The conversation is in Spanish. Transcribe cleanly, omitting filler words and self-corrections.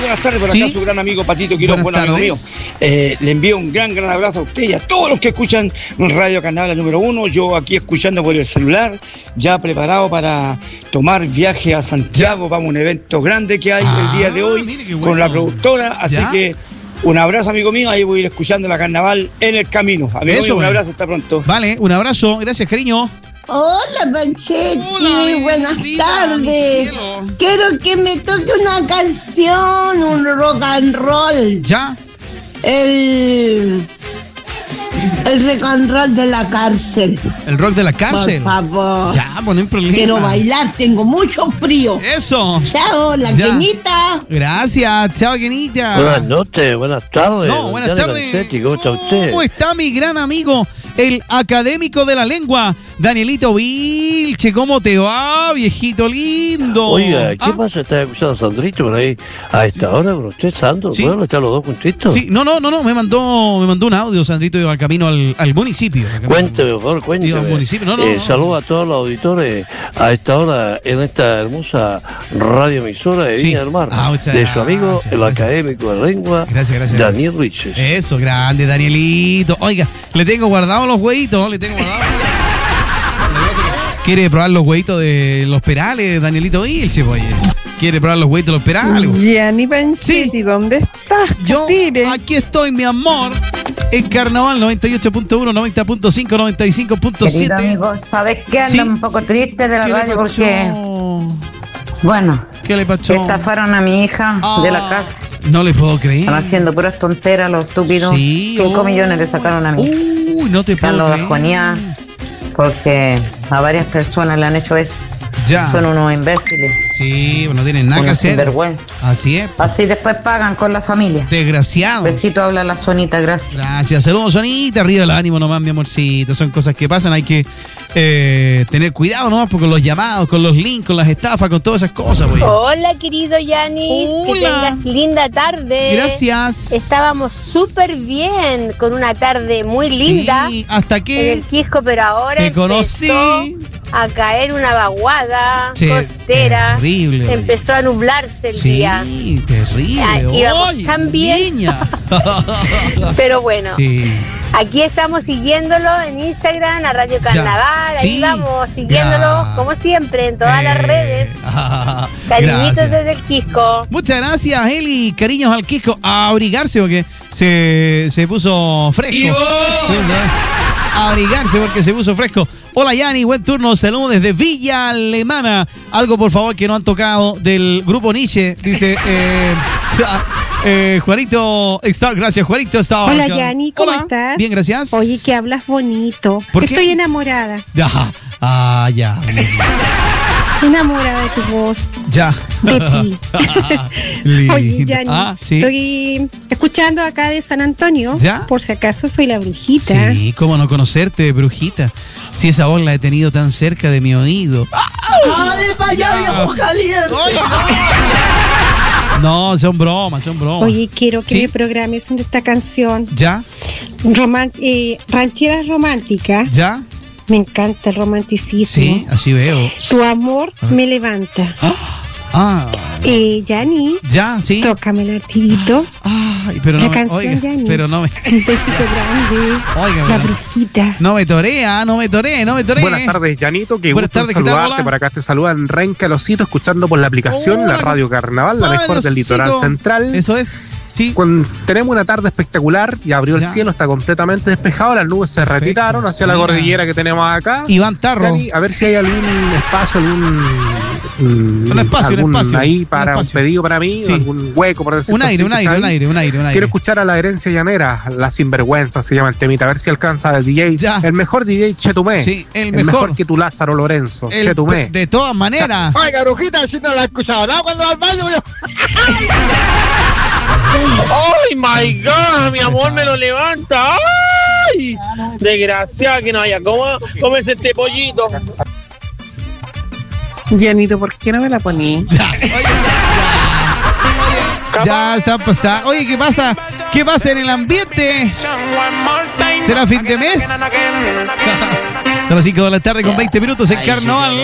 buenas tardes. Por acá su gran amigo Patito Quirós, buen amigo mío. Le envío un gran abrazo a usted y a todos los que escuchan Radio Carnaval número 1. Yo aquí escuchando por el celular, ya preparado para tomar viaje a Santiago. Vamos a un evento grande que hay el día de hoy con la productora. Así que un abrazo, amigo mío. Ahí voy a ir escuchando la Carnaval en el camino. Amigo mío, un abrazo, hasta pronto. Vale, un abrazo. Gracias, cariño. Hola, Panchetti, buenas tardes. Quiero que me toque una canción, un rock and roll. ¿Ya? El rock and roll de la cárcel. ¿El rock de la cárcel? Por favor. Ya, pues no hay problema. Quiero bailar, tengo mucho frío. Eso. Chao, la Kenita. Gracias, chao, Kenita. Buenas noches, buenas tardes. No, buenas tardes. Panchetti, ¿cómo está usted? ¿Cómo está mi gran amigo, el académico de la lengua, Danielito Vilche? ¿Cómo te va, viejito lindo? Oiga, ¿qué pasa? ¿Está escuchando a Sandrito por ahí a esta hora con usted, Sandro? ¿Sí? ¿Pueden estar los dos juntitos? Sí, no, me mandó un audio, Sandrito, al camino al municipio. Cuénteme, por favor, cuénteme. Al municipio. Saludo a todos los auditores a esta hora en esta hermosa radioemisora de Viña del Mar, de su amigo, el académico de la lengua, Daniel Riches. Eso, grande, Danielito. Oiga, le tengo guardado los huevitos, ¿Quiere probar los huevitos de los perales, Danielito Vilche, oye? ¿Quiere probar los huevitos de los perales? Gianni Panchetti, ¿dónde estás? Yo aquí estoy, mi amor, en Carnaval 98.1, 90.5, 95.7. Querido amigo, ¿sabes qué? Anda un poco triste de la radio porque... Bueno, ¿qué le pasó? Estafaron a mi hija de la casa. No le puedo creer. Están haciendo puras tonteras los estúpidos. 5 millones le sacaron a mi hija. Uy, no te puedo creer. Bajonía porque a varias personas le han hecho eso. Ya. Son unos imbéciles. Sí, no tienen nada que hacer. Sinvergüenza. Así es. Así después pagan con la familia. Desgraciado. Besito, habla la Sonita, gracias. Gracias, saludos, Sonita, arriba el ánimo nomás, mi amorcito. Son cosas que pasan, hay que tener cuidado nomás con los llamados, con los links, con las estafas, con todas esas cosas, güey. Hola, querido Yanis. Que tengas linda tarde. Gracias. Estábamos súper bien, con una tarde muy linda. Hasta que en el Quisco, pero ahora te conocí a caer una vaguada costera. Terrible. Empezó a nublarse el día. Sí, terrible. Íbamos tan bien. Niña. Pero bueno. Sí. Aquí estamos siguiéndolo en Instagram, a Radio Carnaval. Ahí vamos, siguiéndolo como siempre en todas las redes. Cariñitos desde el Quisco. Muchas gracias, Eli. Cariños al Quisco. A abrigarse porque se puso fresco. A abrigarse porque se puso fresco. Hola, Yanni, buen turno. Saludos desde Villa Alemana. Algo, por favor, que no han tocado del grupo Nietzsche. Dice Juanito Star. Gracias, Juanito Star. Hola, Yanni, ¿cómo estás? Bien, gracias. Oye, que hablas bonito. ¿Por qué? Estoy enamorada. Ya. Enamorada de tu voz. Ya. De ti. Oye, Yanni, ¿sí? Estoy escuchando acá de San Antonio. ¿Ya? Por si acaso soy la brujita. Sí, cómo no conocerte, brujita. Si esa voz la he tenido tan cerca de mi oído. ¡Dale para allá, viejo caliente! No, son bromas. Oye, quiero que me programes en esta canción. ¿Ya? Rancheras románticas. ¿Ya? Me encanta el romanticismo. Sí, así veo. Tu amor me levanta. Yanni. Ya, sí. Tócame el artiguito. Pero la no, canción, Yanni. Pero no me... Un besito grande. Oiga, la brujita. No me torea. Buenas tardes, Yanito. Qué gusto saludarte. Por acá te saludan Renca Losito, escuchando por la aplicación la Radio Carnaval, la mejor del litoral central. Eso es. Sí. Tenemos una tarde espectacular y abrió el cielo, está completamente despejado, las nubes se retiraron hacia la cordillera que tenemos acá. Iván Tarro. Yanni, a ver si hay algún espacio, un espacio ahí para un pedido para mí, algún hueco, por decirlo así. Un aire. Quiero escuchar a La Herencia Llanera, La Sinvergüenza se llama el temita, a ver si alcanza el DJ. El mejor DJ Chetumé. Sí, el mejor que tu Lázaro Lorenzo, Chetumé. De todas maneras. Oiga, brujita, si no la he escuchado, ¿no? Cuando va al baño ¡Ay, my God! Mi amor me lo levanta. ¡Ay! Desgraciada que no haya. ¿Cómo comerse este pollito? Yanito, ¿por qué no me la poní? Ya está pasando. Oye, ¿qué pasa? ¿Qué pasa en el ambiente? ¿Será fin de mes? Son las 5 de la tarde con 20 minutos en Carnaval.